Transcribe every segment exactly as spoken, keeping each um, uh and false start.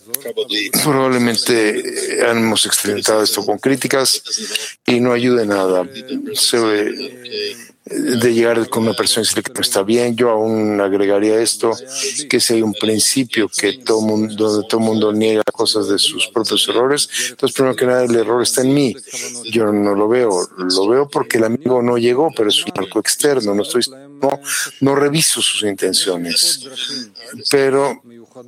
Probablemente hemos experimentado esto con críticas y no ayuda en nada. Se ve, de llegar con una persona y decirle que no está bien, yo aún agregaría esto, que si hay un principio que todo mundo, donde todo el mundo niega cosas de sus propios errores, entonces primero que nada el error está en mí. Yo no lo veo, lo veo porque el amigo no llegó, pero es un marco externo, no estoy, no, no reviso sus intenciones, pero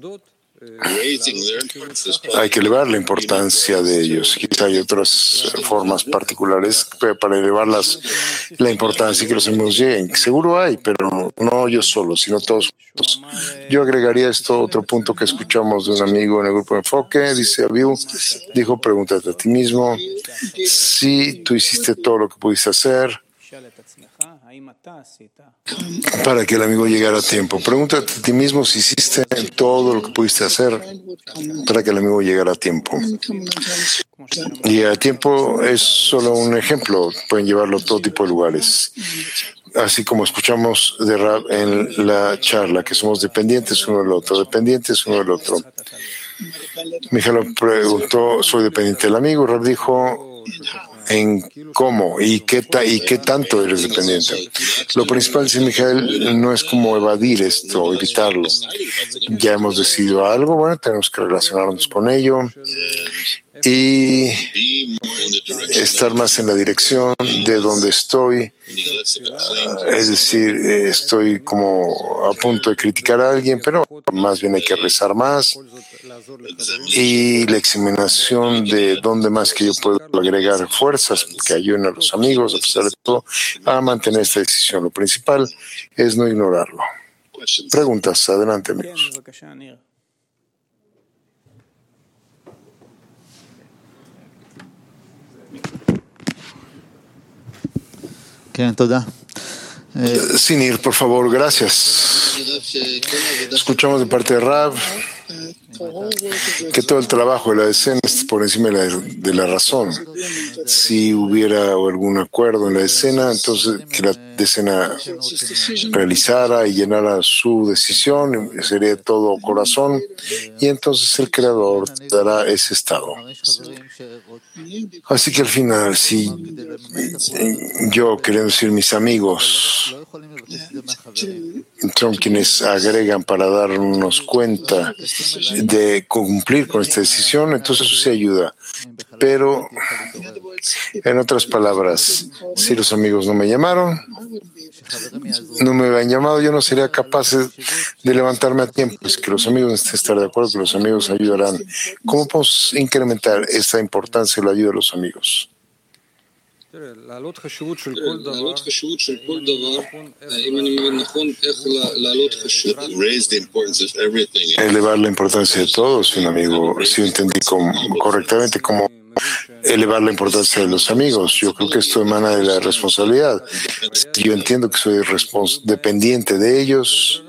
hay que elevar la importancia de ellos. Quizá hay otras formas particulares para elevar las, la importancia y que los amigos lleguen. Seguro hay, pero no yo solo, sino todos juntos. Yo agregaría esto otro punto que escuchamos de un amigo en el grupo de enfoque. Dice Abiu, dijo, pregúntate a ti mismo si tú hiciste todo lo que pudiste hacer para que el amigo llegara a tiempo. Pregúntate a ti mismo si hiciste todo lo que pudiste hacer para que el amigo llegara a tiempo. Y a tiempo es solo un ejemplo, pueden llevarlo a todo tipo de lugares. Así como escuchamos de Rab en la charla, que somos dependientes uno del otro, dependientes uno del otro. Mijael preguntó, soy dependiente del amigo. Rab dijo, en cómo y qué, ta, y qué tanto eres dependiente. Lo principal, dice Mijael, no es como evadir esto, evitarlo. Ya hemos decidido algo, bueno, tenemos que relacionarnos con ello y estar más en la dirección de donde estoy. Es decir, estoy como a punto de criticar a alguien, pero más bien hay que rezar más. Y la examinación de dónde más que yo puedo agregar fuerzas que ayuden a los amigos, a pesar de todo, a mantener esta decisión. Lo principal es no ignorarlo. Preguntas, adelante, amigos. Sin ir, por favor, gracias. Escuchamos de parte de Rav que todo el trabajo de la decena es por encima de la, de la razón. Si hubiera algún acuerdo en la decena, entonces que la decena realizara y llenara su decisión, sería todo corazón, y entonces el Creador dará ese estado. Así que al final, si yo, queriendo decir mis amigos, son quienes agregan para darnos cuenta de cumplir con esta decisión, entonces eso sí ayuda. Pero, en otras palabras, si los amigos no me llamaron, no me habían llamado, yo no sería capaz de levantarme a tiempo. Es que los amigos necesitan estar de acuerdo, que los amigos ayudarán. ¿Cómo podemos incrementar esta importancia de la ayuda de los amigos? Elevar la importancia de todos, un amigo, si entendí como, correctamente, como elevar la importancia de los amigos. Yo creo que esto emana de la responsabilidad. Si yo entiendo que soy dependiente de ellos,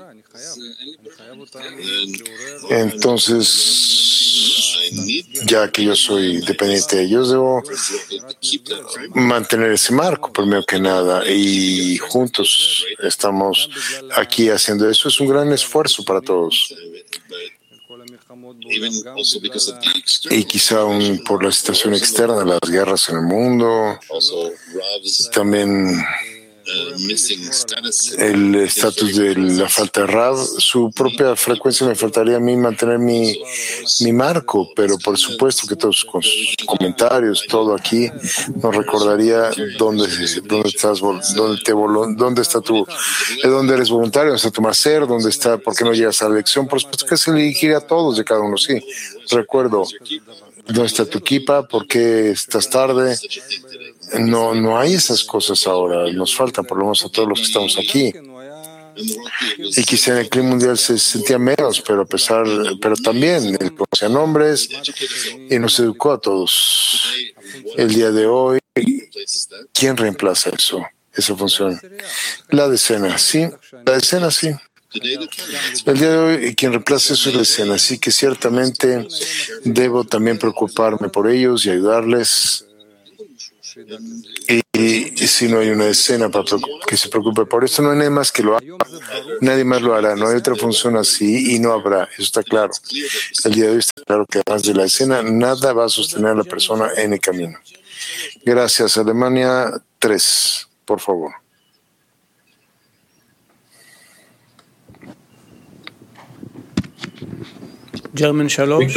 entonces, ya que yo soy dependiente de ellos, debo mantener ese marco, primero que nada, y juntos estamos aquí haciendo eso. Es un gran esfuerzo para todos. Y quizá un, por la situación externa, las guerras en el mundo, también el estatus de la falta de Rav, su propia frecuencia me faltaría a mí mantener mi, mi marco, pero por supuesto que todos con sus comentarios, todo aquí nos recordaría dónde, dónde estás, dónde, te, dónde está tu, dónde eres voluntario, dónde está tu máster, dónde está, por qué no llegas a la lección. Por supuesto que se dirigirá a todos de cada uno, sí. Recuerdo, ¿dónde está tu equipa? ¿Por qué estás tarde? No, no hay esas cosas ahora, nos faltan por lo menos a todos los que estamos aquí. Y quizá en el clima mundial se sentía menos, pero a pesar, pero también él conocía nombres y nos educó a todos. El día de hoy, ¿quién reemplaza eso? Esa función. La decena, sí, la decena, sí. El día de hoy, quien reemplaza eso es la decena, así que ciertamente debo también preocuparme por ellos y ayudarles. Y, y si no hay una escena para que se preocupe por esto, no hay nadie más que lo haga. Nadie más lo hará. No hay otra función así y no habrá. Eso está claro. El día de hoy está claro que además de la escena, nada va a sostener a la persona en el camino. Gracias. Alemania tres, por favor. German שלוש.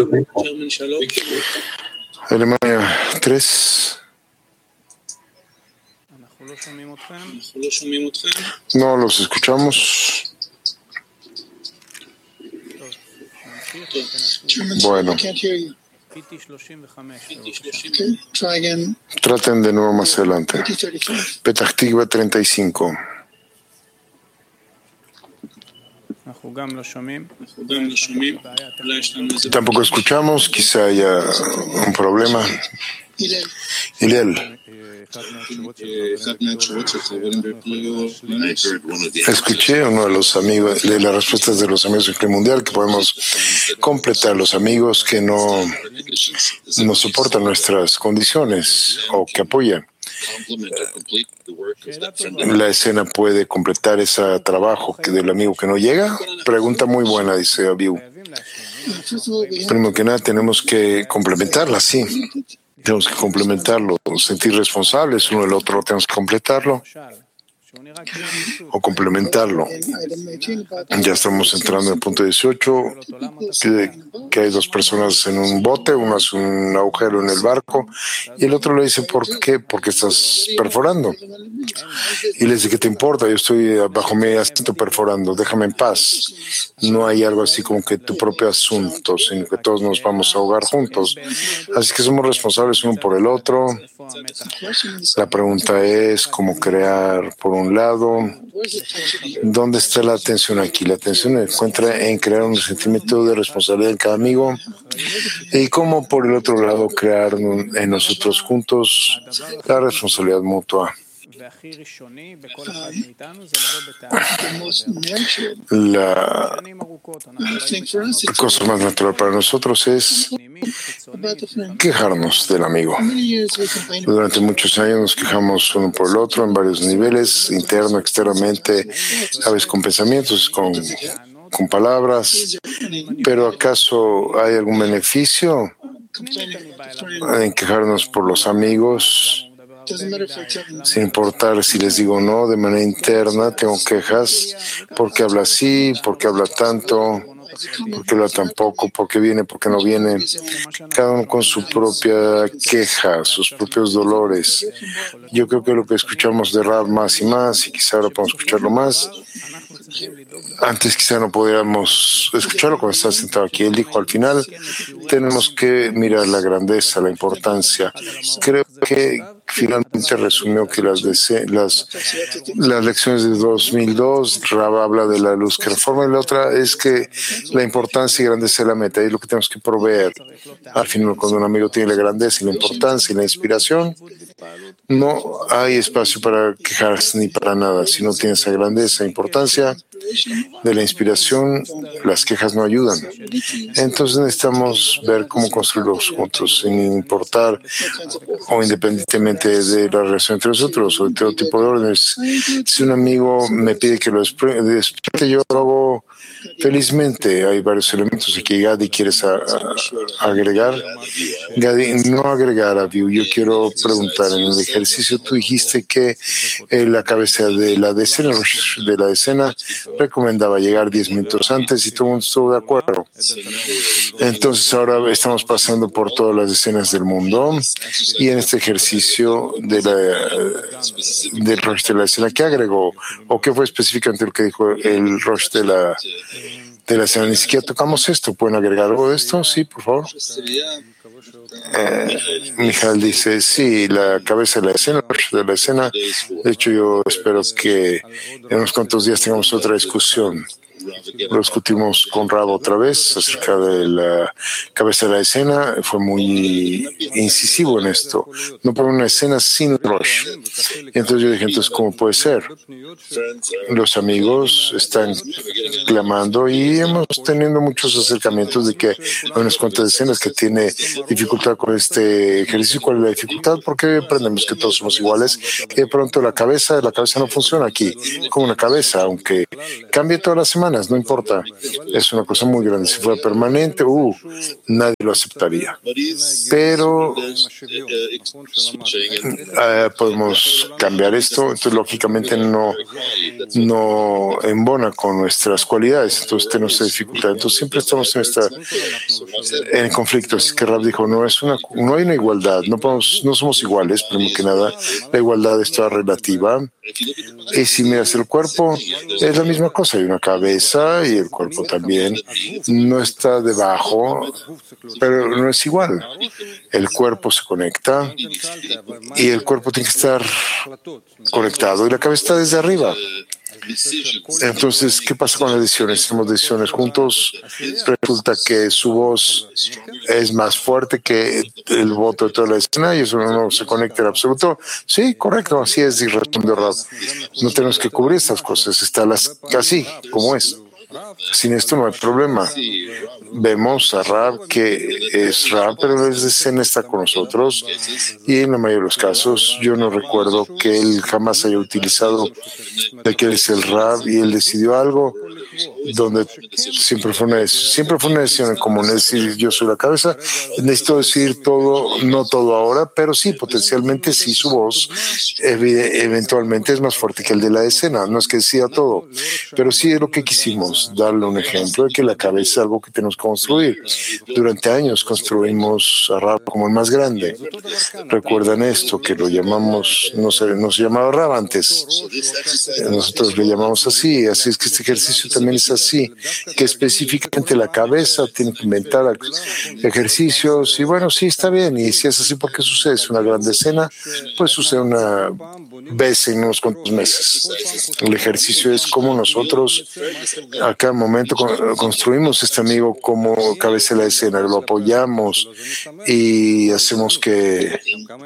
Alemania tres. No los escuchamos. Bueno. Traten de nuevo más adelante. Petah Tikva treinta y cinco. Tampoco escuchamos, quizá haya un problema. Hillel. Escuché uno de los amigos, de las respuestas de los amigos del Club Mundial, que podemos completar los amigos que no, no soportan nuestras condiciones o que apoyan. La escena puede completar ese trabajo que del amigo que no llega. Pregunta muy buena, dice Abiu. Primero que nada, tenemos que complementarla, sí. Tenemos que complementarlo, sentir responsables uno del otro, tenemos que completarlo o complementarlo. Ya estamos entrando en el punto dieciocho, que, que hay dos personas en un bote, uno hace un agujero en el barco y el otro le dice, ¿por qué? Porque estás perforando. Y le dice, ¿qué te importa? Yo estoy bajo mi asiento perforando, déjame en paz. No hay algo así como que tu propio asunto, sino que todos nos vamos a ahogar juntos. Así que somos responsables uno por el otro. La pregunta es cómo crear, por un lado, ¿dónde está la atención aquí? La atención se encuentra en crear un sentimiento de responsabilidad en cada amigo y cómo, por el otro lado, crear en nosotros juntos la responsabilidad mutua. La cosa más natural para nosotros es quejarnos del amigo. Durante muchos años nos quejamos uno por el otro en varios niveles, interno, externamente, a veces con pensamientos, con, con palabras. Pero ¿acaso hay algún beneficio en quejarnos por los amigos? Sin importar si les digo no, de manera interna tengo quejas. ¿Por qué habla así? ¿Por qué habla tanto? ¿Por qué habla tan poco? ¿Por qué viene? ¿Por qué no viene? Cada uno con su propia queja, sus propios dolores. Yo creo que lo que escuchamos de Rab más y más, y quizá ahora podemos escucharlo más. Antes quizá no podíamos escucharlo cuando estaba sentado aquí. Él dijo al final, tenemos que mirar la grandeza, la importancia. Creo que finalmente resumió que las, las, las lecciones de dos mil dos, Rab habla de la luz que reforma, y la otra es que la importancia y grandeza de la meta es lo que tenemos que proveer. Al final, cuando un amigo tiene la grandeza y la importancia y la inspiración, no hay espacio para quejarse ni para nada. Si no tiene esa grandeza e importancia de la inspiración, las quejas no ayudan. Entonces necesitamos ver cómo construirlos juntos, sin importar o independientemente de la relación entre nosotros o de todo tipo de órdenes. Si un amigo me pide que lo despierte, yo lo hago felizmente. Hay varios elementos aquí. Gadi, ¿quieres a, a, agregar? Gadi, no agregar, Abiu. Yo quiero preguntar, en el ejercicio tú dijiste que eh, la cabeza de la decena, de la decena recomendaba llegar diez minutos antes y todo el mundo estuvo de acuerdo. Entonces ahora estamos pasando por todas las decenas del mundo y en este ejercicio de la, del Rosh de la decena, ¿qué agregó? ¿O qué fue específicamente lo que dijo el Rosh de la de la escena? Ni siquiera tocamos esto. ¿Pueden agregar algo de esto? Sí, por favor. Eh, Mijal dice, sí, la cabeza de la escena, de la escena. De hecho, yo espero que en unos cuantos días tengamos otra discusión. Lo discutimos con Rab otra vez acerca de la cabeza de la escena fue muy incisivo en esto. No poner una escena sin Rosh. Y entonces yo dije, entonces, ¿cómo puede ser? Los amigos están clamando y hemos tenido muchos acercamientos de que hay unas cuantas escenas que tiene dificultad con este ejercicio. ¿Cuál es la dificultad? Porque aprendemos que todos somos iguales y de pronto la cabeza, la cabeza no funciona aquí como una cabeza, aunque cambie todas las semanas, no importa. Es una cosa muy grande. Si fuera permanente, uh, nadie lo aceptaría. Pero eh, podemos cambiar esto, entonces lógicamente no, no embona con nuestras cualidades, entonces tenemos esta dificultad. Entonces siempre estamos en esta en conflicto. Así que Rab dijo, no es una, no hay una igualdad, no podemos, no somos iguales, primero que nada, la igualdad es toda relativa. Y si miras el cuerpo, es la misma cosa, hay una cabeza y el cuerpo también no está debajo, pero no es igual. El cuerpo se conecta y el cuerpo tiene que estar conectado y la cabeza está desde arriba. Entonces, ¿qué pasa con las decisiones? Hacemos decisiones juntos, resulta que su voz es más fuerte que el voto de toda la escena y eso no se conecta en absoluto. Sí, correcto, así es, y respondió Rab. No tenemos que cubrir estas cosas, está las, así como es. Sin esto no hay problema. Vemos a Rab que es Rab, pero es de escena, está con nosotros y en la mayoría de los casos yo no recuerdo que él jamás haya utilizado de que él es el Rab y él decidió algo donde siempre fue una decisión, siempre fue una decisión en común, es decir, yo soy la cabeza, necesito decir todo, no todo ahora, pero sí, potencialmente sí su voz eventualmente es más fuerte que el de la escena, no es que decida todo, pero sí es lo que quisimos, darle un ejemplo de que la cabeza es algo que tenemos que construir. Durante años construimos a Rab como el más grande. Recuerdan esto, que lo llamamos, no se, no se llamaba Rab antes, nosotros le llamamos así, así es que este ejercicio también es así, que específicamente la cabeza tiene que inventar ejercicios y bueno, sí, está bien, y si es así, ¿por qué sucede? Es una gran escena, pues sucede una vez en unos cuantos meses. El ejercicio es como nosotros a cada momento construimos este amigo como cabeza de la escena, lo apoyamos y hacemos que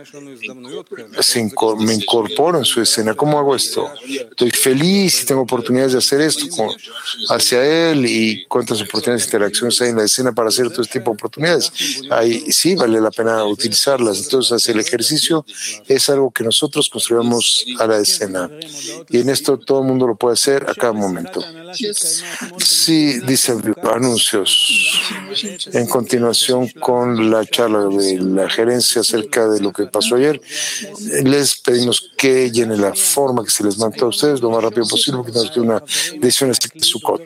se inco- me incorporo en su escena. ¿Cómo hago esto? Estoy feliz y tengo oportunidades de hacer esto con, hacia él y cuántas oportunidades de interacciones hay en la escena para hacer todo este tipo de oportunidades. Ahí sí vale la pena utilizarlas. Entonces, hacer el ejercicio es algo que nosotros construimos a la escena y en esto todo el mundo lo puede hacer a cada momento. Sí, dice anuncios. En continuación con la charla de la gerencia acerca de lo que pasó ayer, les pedimos que llenen la forma que se les mandó a ustedes lo más rápido posible porque tenemos que una decisión de Sukkot.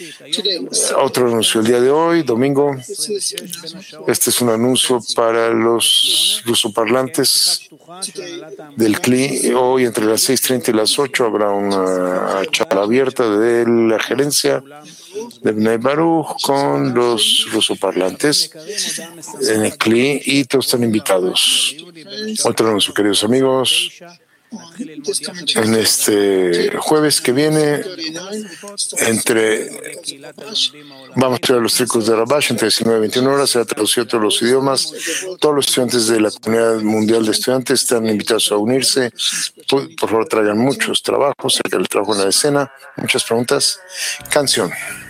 Otro anuncio el día de hoy, domingo. Este es un anuncio para los rusoparlantes del C L I. Hoy entre las seis treinta y las ocho habrá una charla abierta de la gerencia de Bnei Baruch con los rusoparlantes en el C L I y todos están invitados. Otro anuncio, queridos amigos. En este jueves que viene, entre vamos a ver los tricos de Rabash entre diecinueve y veintiuna horas, se ha traducido a todos los idiomas. Todos los estudiantes de la comunidad mundial de estudiantes están invitados a unirse. Por, por favor, traigan muchos trabajos, el trabajo en la escena. Muchas preguntas. Canción.